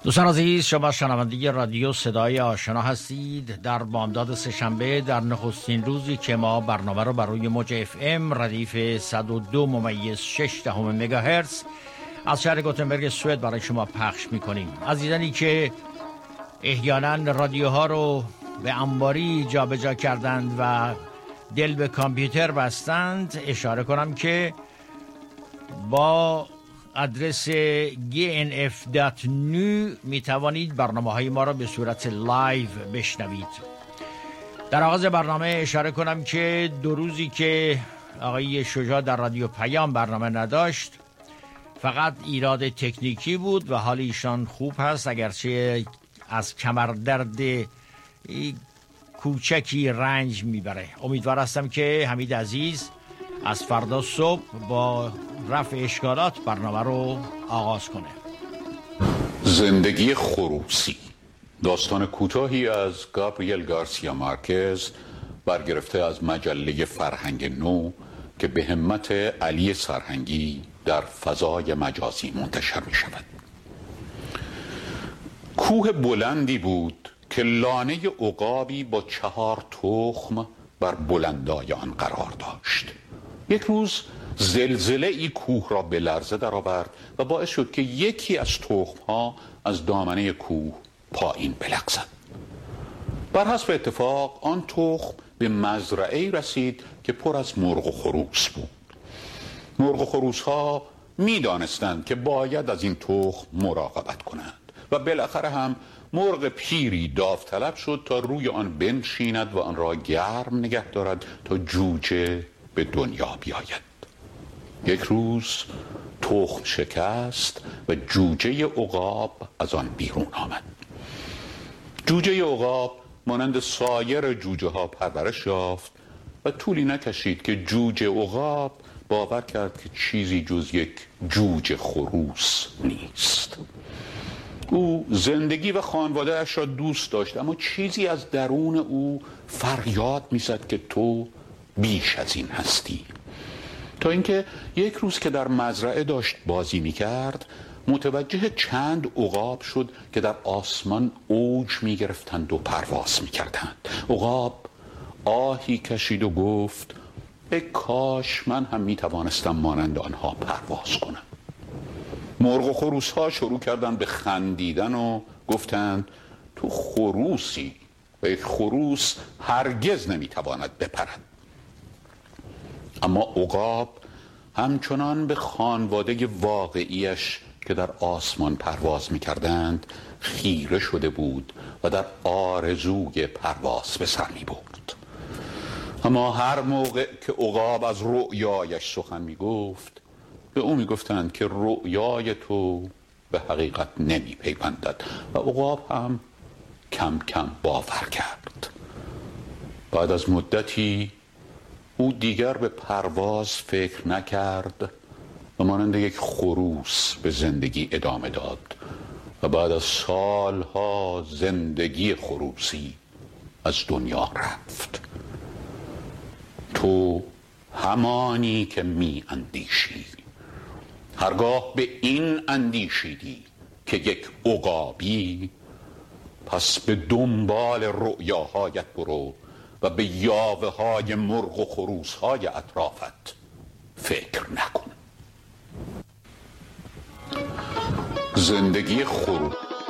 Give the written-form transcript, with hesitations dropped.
دوستان عزیز، شما شنونده رادیو صدای آشنا هستید. در بامداد سه‌شنبه در نخستین روزی که ما برنامه رو بر روی موج اف ام ردیف 102.6 مگاهرتز از شهر گوتنبرگ سوئد برای شما پخش میکنیم. عزیزانی که احیانا رادیوها رو به انباری جابجا کردند و دل به کامپیوتر بستند، اشاره کنم که با آدرس gnf.nu می توانید برنامه های ما را به صورت لایو بشنوید. در آغاز برنامه اشاره کنم که 2 روزی که آقای شجاع در رادیو پیام برنامه نداشت فقط ایراد تکنیکی بود و حال ایشان خوب هست، اگرچه از کمردرد کوچکی رنج میبره. امیدوار هستم که حمید عزیز از فردا صبح با رفع اشکالات برنامه رو آغاز کنه. زندگی خروسی، داستان کوتاهی از گابریل گارسیا مارکز برگرفته از مجله فرهنگ نو که به همت علی سرهنگی در فضای مجازی منتشر می شود. کوه بلندی بود که لانه عقابی با 4 تخم بر بلندای آن قرار داشت. یک روز زلزله ای کوه را به لرزه درآورد و باعث شد که یکی از تخم‌ها از دامنه کوه پایین بلغزد. بر حسب اتفاق آن تخم به مزرعه‌ای رسید که پر از مرغ و خروس بود. مرغ و خروس‌ها می‌دانستند که باید از این تخم مراقبت کنند و بالاخره هم مرغ پیری داوطلب شد تا روی آن بنشیند و آن را گرم نگه دارد تا جوجه به دنیا بیاید. یک روز تخم شکست و جوجه عقاب از آن بیرون آمد. جوجه عقاب مانند سایر جوجه ها پرورش یافت و طولی نکشید که جوجه عقاب باور کرد که چیزی جز یک جوجه خروس نیست. او زندگی و خانواده اش را دوست داشت، اما چیزی از درون او فریاد می‌زد که تو بیش از این هستی. تا اینکه یک روز که در مزرعه داشت بازی می‌کرد متوجه چند عقاب شد که در آسمان اوج می‌گرفتند و پرواز می‌کردند. عقاب آهی کشید و گفت ای کاش من هم می‌توانستم مانند آنها پرواز کنم. مرغ و خروس ها شروع کردن به خندیدن و گفتند تو خروسی و یک خروس هرگز نمیتواند بپرد. اما عقاب همچنان به خانواده واقعیش که در آسمان پرواز میکردند خیره شده بود و در آرزوی پرواز به سر میبرد. اما هر موقع که عقاب از رؤیایش سخن میگفت به او میگفتند که رؤیای تو به حقیقت نمیپیوندد و عقاب هم کم کم باور کرد. بعد از مدتی او دیگر به پرواز فکر نکرد و مانند یک خروس به زندگی ادامه داد و بعد از سالها زندگی خروسی از دنیا رفت. تو همانی که می اندیشی، هرگاه به این اندیشیدی که یک عقابی، پس به دنبال رؤیاهایت برو و به یاوه های مرغ و خروس های اطرافت فکر نکن. زندگی خروس.